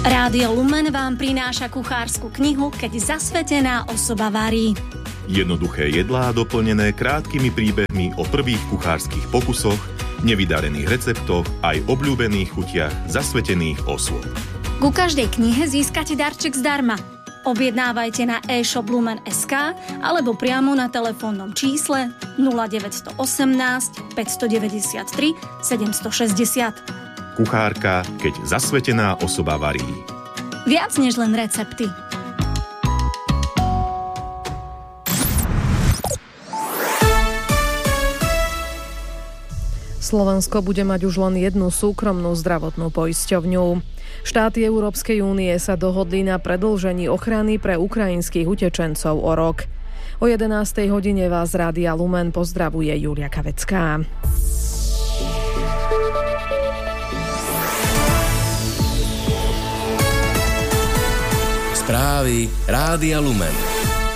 Rádio Lumen vám prináša kuchársku knihu Keď zasvetená osoba varí. Jednoduché jedlá doplnené krátkými príbehmi o prvých kuchárskych pokusoch, nevydarených receptoch aj obľúbených chutiach zasvetených osôb. Ku každej knihe získate darček zdarma. Objednávajte na e-shop Lumen.sk alebo priamo na telefónnom čísle 0918 593 760. Kuchárka, keď zasvetená osoba varí. Viac než len recepty. Slovensko bude mať už len jednu súkromnú zdravotnú poisťovňu. Štáty Európskej únie sa dohodli na predĺžení ochrany pre ukrajinských utečencov o rok. O 11. hodine vás z Rádia Lumen pozdravuje Julia Kavecká. Správy Rádia Lumen.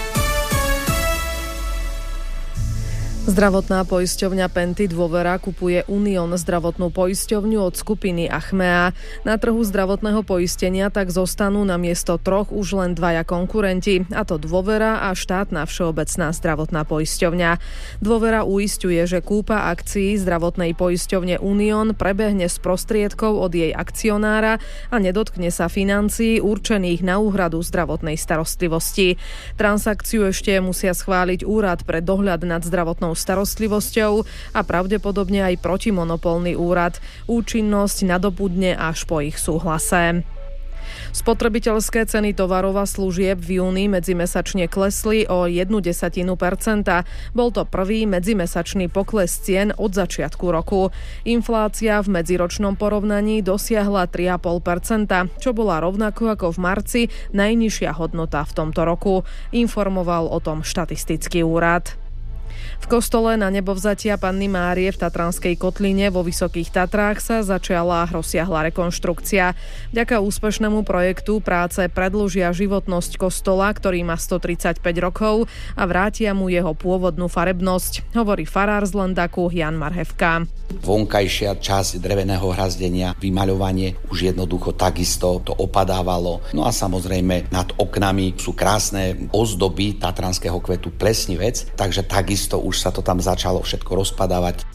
Zdravotná poisťovňa Penty Dôvera kupuje Unión zdravotnú poisťovňu od skupiny Achmea. Na trhu zdravotného poistenia tak zostanú namiesto troch už len dvaja konkurenti, a to Dôvera a štátna všeobecná zdravotná poisťovňa. Dôvera uisťuje, že kúpa akcií zdravotnej poisťovne Unión prebehne z prostriedkov od jej akcionára a nedotkne sa financií určených na úhradu zdravotnej starostlivosti. Transakciu ešte musia schváliť Úrad pre dohľad nad zdravotnou starostlivosťou a pravdepodobne aj protimonopolný úrad. Účinnosť nadobudne až po ich súhlase. Spotrebiteľské ceny tovarov a služieb v júni medzimesačne klesli o 0,1%. Bol to prvý medzimesačný pokles cien od začiatku roku. Inflácia v medziročnom porovnaní dosiahla 3,5%, čo bola rovnako ako v marci najnižšia hodnota v tomto roku, informoval o tom štatistický úrad. V kostole na Nebovzatia Panny Márie v Tatranskej kotline vo Vysokých Tatrách sa začala rozsiahla rekonštrukcia. Vďaka úspešnému projektu práce predĺžia životnosť kostola, ktorý má 135 rokov, a vrátia mu jeho pôvodnú farebnosť, hovorí farár z Landaku Jan Marhevka. Vonkajšia časť dreveného hrazdenia, vymaľovanie už jednoducho takisto to opadávalo. No a samozrejme nad oknami sú krásne ozdoby tatranského kvetu plesnivec, takže takisto už sa to tam začalo všetko rozpadávať.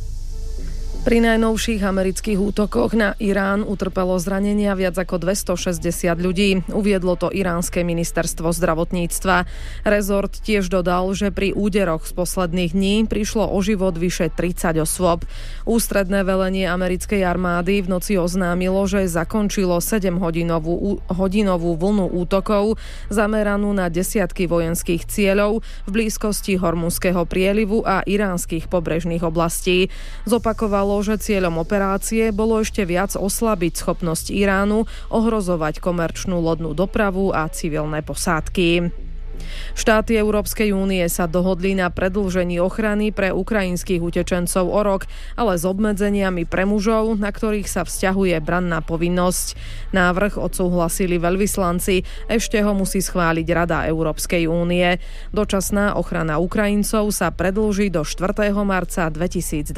Pri najnovších amerických útokoch na Irán utrpelo zranenia viac ako 260 ľudí. Uviedlo to iránske ministerstvo zdravotníctva. Rezort tiež dodal, že pri úderoch z posledných dní prišlo o život vyše 30 osôb. Ústredné velenie americkej armády v noci oznámilo, že zakončilo 7-hodinovú vlnu útokov zameranú na desiatky vojenských cieľov v blízkosti Hormuzského prielivu a iránskych pobrežných oblastí. Zopakovalo, že cieľom operácie bolo ešte viac oslabiť schopnosť Iránu ohrozovať komerčnú lodnú dopravu a civilné posádky. Štáty Európskej únie sa dohodli na predĺžení ochrany pre ukrajinských utečencov o rok, ale s obmedzeniami pre mužov, na ktorých sa vzťahuje branná povinnosť. Návrh odsúhlasili veľvyslanci, ešte ho musí schváliť Rada Európskej únie. Dočasná ochrana Ukrajincov sa predĺží do 4. marca 2028.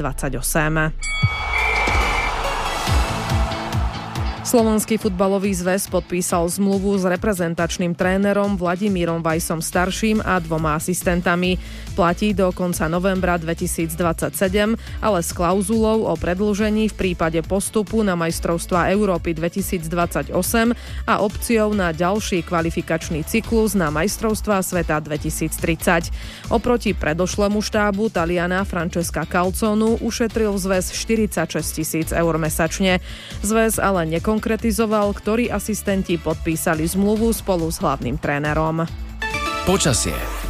Slovenský futbalový zväz podpísal zmluvu s reprezentačným trénerom Vladimírom Vajsom starším a 2 asistentami. Platí do konca novembra 2027, ale s klauzulou o predĺžení v prípade postupu na majstrovstvá Európy 2028 a opciou na ďalší kvalifikačný cyklus na majstrovstvá sveta 2030. Oproti predošlému štábu Taliana Francesca Calzonu ušetril zväz 46 000 eur mesačne. Zväz ale konkretizoval, ktorí asistenti podpísali zmluvu spolu s hlavným trénerom. Počasie.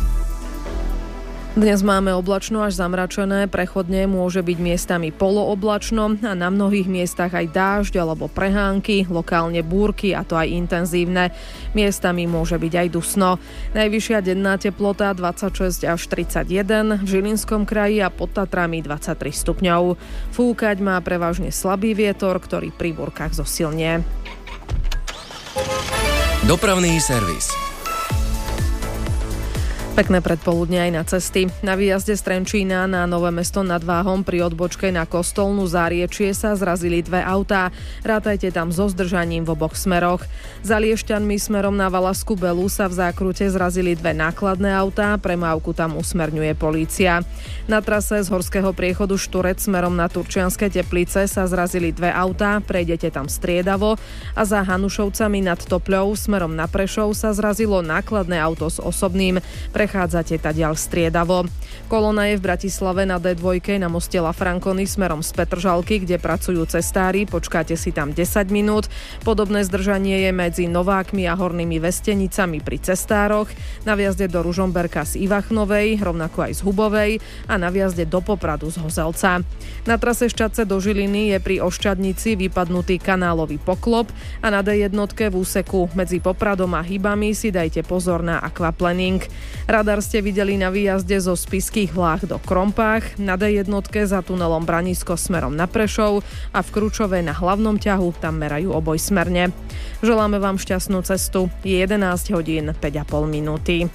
Dnes máme oblačno až zamračené, prechodne môže byť miestami polooblačno a na mnohých miestach aj dážď alebo prehánky, lokálne búrky, a to aj intenzívne. Miestami môže byť aj dusno. Najvyššia denná teplota 26 až 31, v Žilinskom kraji a pod Tatrami 23 stupňov. Fúkať má prevažne slabý vietor, ktorý pri búrkach zosilnie. Dopravný servis. Pekné predpoludne aj na cesty. Na výjazde z Trenčína na Nové Mesto nad Váhom pri odbočke na Kostolnú Záriečie sa zrazili dve autá. Rátajte tam so zdržaním v oboch smeroch. Za Liešťanmi smerom na Valašskú Belú sa v zákrute zrazili dve nákladné autá, premávku tam usmerňuje polícia. Na trase z horského priechodu Šturec smerom na Turčianske Teplice sa zrazili dve autá, prejdete tam striedavo, a za Hanušovcami nad Topľou smerom na Prešov sa zrazilo nákladné auto s osobným. Prechádzate tadiaľ striedavo. Kolona je v Bratislave na D2 na moste La Franconi smerom z Petržalky, kde pracujú cestári, počkáte si tam 10 minút. Podobné zdržanie je medzi Novákmi a Hornými Vestenicami pri cestároch, na vjazde do Ružomberka z Ivachnovej, rovnako aj z Hubovej a na vjazde do Popradu z Hozelca. Na trase Šťadce do Žiliny je pri Oščadnici vypadnutý kanálový poklop a na D1 v úseku medzi Popradom a Hybami si dajte pozor na aquaplaning. Radar ste videli na výjazde zo Spišských Vláh do Krompách, na D1 za tunelom Branisko smerom na Prešov a v Kručove na hlavnom ťahu, tam merajú obojsmerne. Želáme vám šťastnú cestu. Je 11 hodín 5,5 minúty.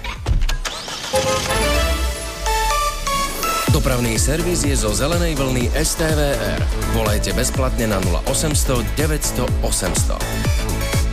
Dopravný servis je zo zelenej vlny STVR. Volajte bezplatne na 0800 900 800.